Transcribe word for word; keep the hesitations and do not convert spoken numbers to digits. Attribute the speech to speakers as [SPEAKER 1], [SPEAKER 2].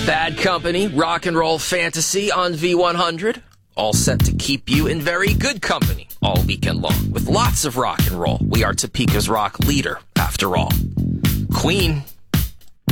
[SPEAKER 1] Bad Company, Rock and Roll Fantasy on V one hundred. All set to keep you in very good company all weekend long with lots of rock and roll. We are Topeka's rock leader, after all. Queen